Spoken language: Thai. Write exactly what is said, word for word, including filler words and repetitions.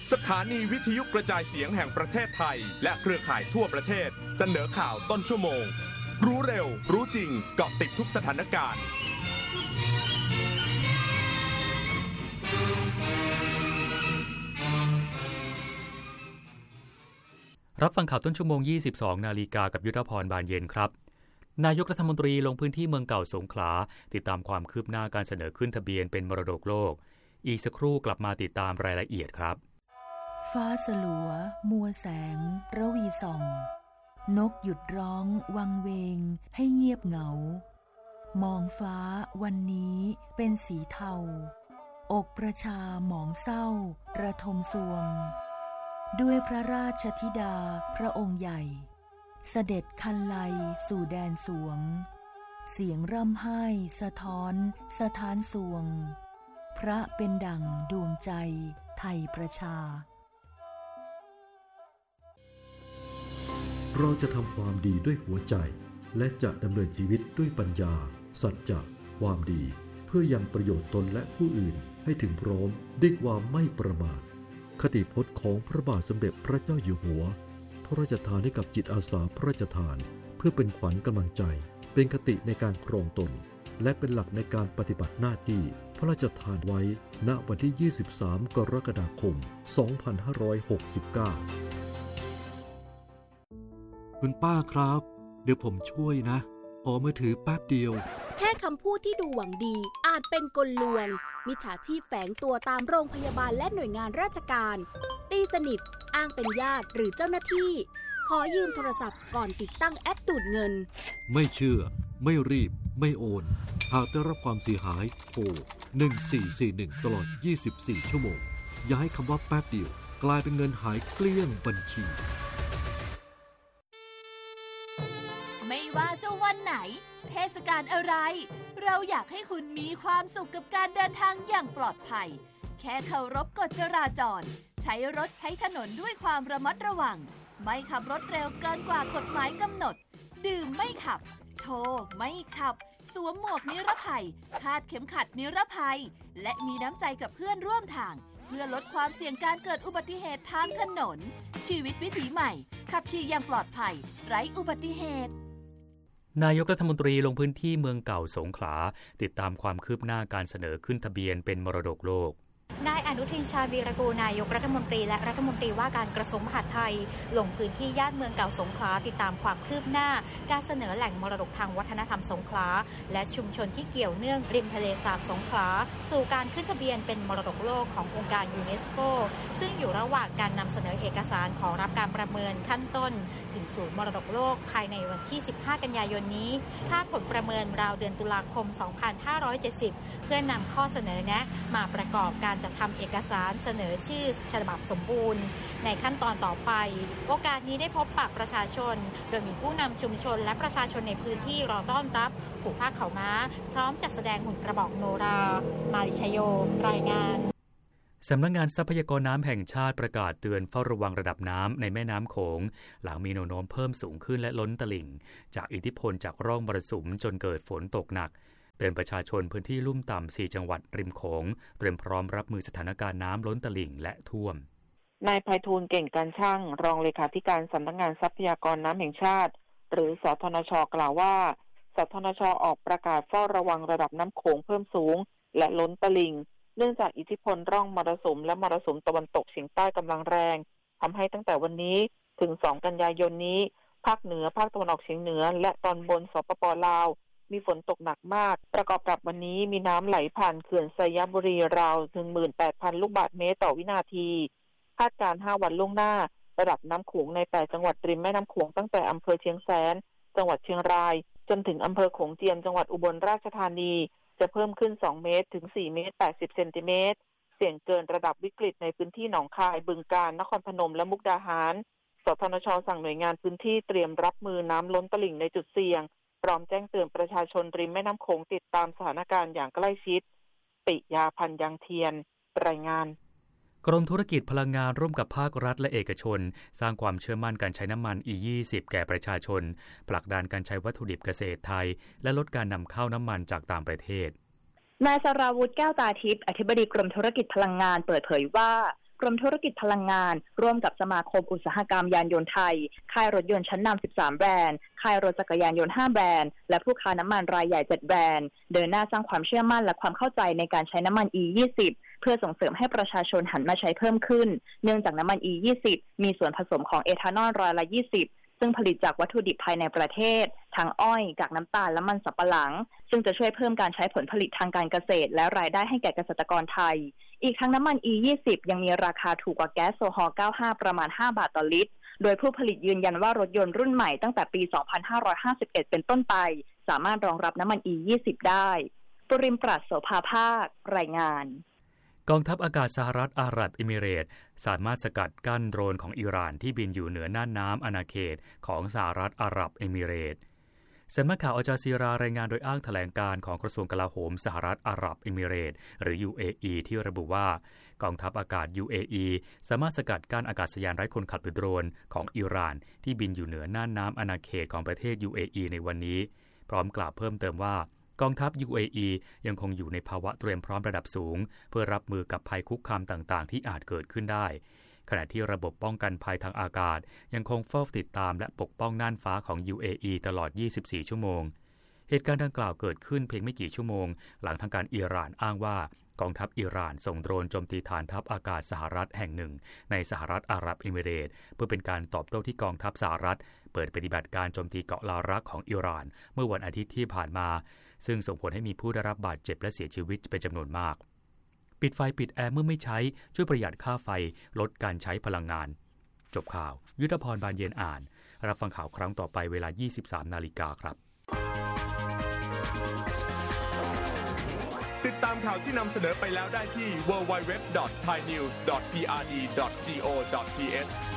สถานีวิทยุกระจายเสียงแห่งประเทศไทยและเครือข่ายทั่วประเทศเสนอข่าวต้นชั่วโมงรู้เร็วรู้จริงเกาะติดทุกสถานการณ์รับฟังข่าวต้นชั่วโมง ยี่สิบสอง นาฬิกากับยุทธพรบานเย็นครับนายกรัฐมนตรีลงพื้นที่เมืองเก่าสงขลาติดตามความคืบหน้าการเสนอขึ้นทะเบียนเป็นมรดกโลกอีกสักครู่กลับมาติดตามรายละเอียดครับฟ้าสลัวมัวแสงระวีส่องนกหยุดร้องวังเวงให้เงียบเหงามองฟ้าวันนี้เป็นสีเทาอกประชาหมองเศร้าระทมสวงด้วยพระราชธิดาพระองค์ใหญ่เสด็จคันไลสู่แดนสวงเสียงร่ำไห้สะท้อนสะท้านสวงพระเป็นดั่งดวงใจไทยประชาเราจะทำความดีด้วยหัวใจและจะดำเนินชีวิตด้วยปัญญาสัจจะความดีเพื่อยังประโยชน์ตนและผู้อื่นให้ถึงพร้อมด้วยความไม่ประมาทคติพจน์ของพระบาทสมเด็จพระเจ้าอยู่หัวพระราชทานให้กับจิตอาสาพระราชทานเพื่อเป็นขวัญกำลังใจเป็นคติในการครองตนและเป็นหลักในการปฏิบัติหน้าที่พระราชทานไว้ณวันที่ยี่สิบสามกรกฎาคมสองพันห้าร้อยหกสิบเก้าคุณป้าครับเดี๋ยวผมช่วยนะขอมือถือแป๊บเดียวแค่คำพูดที่ดูหวังดีอาจเป็นกลลวงมิจฉาชีพแฝงตัวตามโรงพยาบาลและหน่วยงานราชการตีสนิทอ้างเป็นญาติหรือเจ้าหน้าที่ขอยืมโทรศัพท์ก่อนติดตั้งแอปดูดเงินไม่เชื่อไม่รีบไม่โอนหากได้รับความเสียหายโทรหนึ่งสี่สี่หนึ่งตลอดยี่สิบสี่ชั่วโมงอย่าให้คำว่าแป๊บเดียวกลายเป็นเงินหายเกลี้ยงบัญชีไม่ว่าจะวันไหนเทศกาลอะไรเราอยากให้คุณมีความสุขกับการเดินทางอย่างปลอดภัยแค่เคารพกฎจราจรใช้รถใช้ถนนด้วยความระมัดระวังไม่ขับรถเร็วเกินกว่ากฎหมายกำหนดดื่มไม่ขับโทรไม่ขับสวมหมวกนิรภัยคาดเข็มขัดนิรภัยและมีน้ำใจกับเพื่อนร่วมทางเพื่อลดความเสี่ยงการเกิดอุบัติเหตุทางถนนชีวิตวิถีใหม่ขับขี่อย่างปลอดภัยไร้อุบัติเหตุนายกรัฐมนตรีลงพื้นที่เมืองเก่าสงขลาติดตามความคืบหน้าการเสนอขึ้นทะเบียนเป็นมรดกโลกนายอนุทินชาญวีรกูลนายกรัฐมนตรีและรัฐมนตรีว่าการกระทรวงมหาดไทยลงพื้นที่ย่านเมืองเก่าสงขลาติดตามความคืบหน้าการเสนอแหล่งมรดกทางวัฒนธรรมสงขลาและชุมชนที่เกี่ยวเนื่องริมทะเลสาบสงขลาสู่การขึ้นทะเบียนเป็นมรดกโลกขององค์การยูเนสโกซึ่งอยู่ระหว่างการนำเสนอเอกสารขอรับการประเมินขั้นต้นถึงศูนย์มรดกโลกภายในวันที่สิบห้ากันยายนนี้คาดผลประเมินราวเดือนตุลาคมสองพันห้าร้อยเจ็ดสิบเพื่อนำข้อเสนอแนะมาประกอบการจัดทำเอกสารเสนอชื่อฉบับสมบูรณ์ในขั้นตอนต่อไปโอกาสนี้ได้พบปะประชาชนโดยมีผู้นำชุมชนและประชาชนในพื้นที่รอต้อนรับผูกผ้าขาวม้าพร้อมจัดแสดงหุ่นกระบอกโนรามาริชโยรายงานสำนักงานทรัพยากรน้ำแห่งชาติประกาศเตือนเฝ้าระวังระดับน้ำในแม่น้ำโขงหลังมีแนวโน้มเพิ่มสูงขึ้นและล้นตลิ่งจากอิทธิพลจากร่องมรสุมจนเกิดฝนตกหนักเตือนประชาชนพื้นที่ลุ่มต่ำสี่จังหวัดริมโขงเตรียมพร้อมรับมือสถานการณ์น้ำล้นตลิ่งและท่วมนายไพฑูรย์เก่งการช่างรองเลขาธิการสำนักงานทรัพยากรน้ำแห่งชาติหรือสทนช.กล่าวว่าสทนช.ออกประกาศเฝ้าระวังระดับน้ำโขงเพิ่มสูงและล้นตลิ่งเนื่องจากอิทธิพลร่องมรสุมและมรสุมตะวันตกเฉียงใต้กำลังแรงทำให้ตั้งแต่วันนี้ถึงสองกันยายนนี้ภาคเหนือภาคตะวันออกเฉียงเหนือและตอนบนสปป.ลาวมีฝนตกหนักมากประกอบกับวันนี้มีน้ำไหลผ่านเขื่อนไซยบุรีราว หนึ่งหมื่นแปดพัน ลูกบาศก์เมตรต่อวินาทีคาดการณ์ห้าวันล่วงหน้าระดับน้ำโขงในแปดจังหวัดริมแม่น้ำโขงตั้งแต่อำเภอเชียงแสนจังหวัดเชียงรายจนถึงอำเภอโขงเจียมจังหวัดอุบลราชธานีจะเพิ่มขึ้นสองเมตรถึงสี่เมตรแปดสิบเซนติเมตรเสี่ยงเกินระดับวิกฤตในพื้นที่หนองคายบึงกาฬนครพนมและมุกดาหารสทนช.สั่งหน่วยงานพื้นที่เตรียมรับมือน้ำล้นตลิ่งในจุดเสี่ยงพร้อมแจ้งเตือนประชาชนริมแม่น้ำโขงติดตามสถานการณ์อย่างใกล้ชิดปิยาพันธ์ยังเทียนรายงานกรมธุรกิจพลังงานร่วมกับภาครัฐและเอกชนสร้างความเชื่อมั่นการใช้น้ำมัน อี ยี่สิบ แก่ประชาชนผลักดันการใช้วัตถุดิบเกษตรไทยและลดการนำเข้าน้ำมันจากต่างประเทศนายสราวุธแก้วตาทิพย์อธิบดีกรมธุรกิจพลังงานเปิดเผยว่ากรมธุรกิจพลังงานร่วมกับสมาคมอุตสาหกรรมยานยนต์ไทยค่ายรถยนต์ชั้นนำสิบสามแบรนด์ค่ายรถจักรยานยนต์ห้าแบรนด์และผู้ค้าน้ำมันรายใหญ่เจ็ดแบรนด์เดินหน้าสร้างความเชื่อมั่นและความเข้าใจในการใช้น้ำมัน อี ยี่สิบ เพื่อส่งเสริมให้ประชาชนหันมาใช้เพิ่มขึ้นเนื่องจากน้ำมัน อี ยี่สิบ มีส่วนผสมของเอทานอลร้อยละยี่สิบซึ่งผลิตจากวัตถุดิบภายในประเทศทั้งอ้อยกากน้ำตาลและมันสำปะหลังซึ่งจะช่วยเพิ่มการใช้ผลผลิตทางการเกษตรและรายได้ให้แก่เกษตรกรไทยอีกทั้งน้ำมัน อี ยี่สิบ ยังมีราคาถูกกว่าแก๊สโซฮอล์เก้าสิบห้าประมาณห้าบาทต่อลิตรโดยผู้ผลิตยืนยันว่ารถยนต์รุ่นใหม่ตั้งแต่ปีสองพันห้าร้อยห้าสิบเอ็ดเป็นต้นไปสามารถรองรับน้ำมัน อี ยี่สิบ ได้ปริมปราศโสภาภาครายงานกองทัพอากาศสหรัฐอาหรับเอมิเรตส์สามารถสกัดกั้นโดรนของอิหร่านที่บินอยู่เหนือน่านน้ำอาณาเขตของสหรัฐอาหรับเอมิเรตส์สำนักข่าวอัลจาซีรารายงานโดยอ้างแถลงการของกระทรวงกลาโหมสหรัฐอาหรับเอมิเรตส์หรือ ยู เอ อี ที่ระบุว่ากองทัพอากาศ ยู เอ อี สามารถสกัดกั้นอากาศยานไร้คนขับหรือโดรนของอิหร่านที่บินอยู่เหนือน่านน้ำอาณาเขตของประเทศ ยู เอ อี ในวันนี้พร้อมกล่าวเพิ่มเติมว่ากองทัพ ยู เอ อี ยังคงอยู่ในภาวะเตรียมพร้อมระดับสูงเพื่อรับมือกับภัยคุกคามต่างๆที่อาจเกิดขึ้นได้ขณะที่ระบบป้องกันภัยทางอากาศยังคงเฝ้าติดตามและปกป้องน่านฟ้าของ ยู เอ อี ตลอดยี่สิบสี่ชั่วโมงเหตุการณ์ดังกล่าวเกิดขึ้นเพียงไม่กี่ชั่วโมงหลังทางการอิหร่านอ้างว่ากองทัพอิหร่านส่งโดรนโจมตีฐานทัพอากาศสหรัฐแห่งหนึ่งในสหรัฐอาหรับเอมิเรตส์เพื่อเป็นการตอบโต้ที่กองทัพสหรัฐเปิดปฏิบัติการโจมตีเกาะลารักของอิหร่านเมื่อวันอาทิตย์ที่ผ่านมาซึ่งส่งผลให้มีผู้ได้รับบาดเจ็บและเสียชีวิตเป็นจำนวนมากปิดไฟปิดแอร์เมื่อไม่ใช้ช่วยประหยัดค่าไฟลดการใช้พลังงานจบข่าวยุทธพรบานเย็นอ่านรับฟังข่าวครั้งต่อไปเวลา ยี่สิบสามนาฬิกาครับติดตามข่าวที่นำเสนอไปแล้วได้ที่ ดับเบิลยู ดับเบิลยู ดับเบิลยู ดอท ไทยนิวส์ ดอท พี อาร์ ดี ดอท จี โอ ดอท ที เอช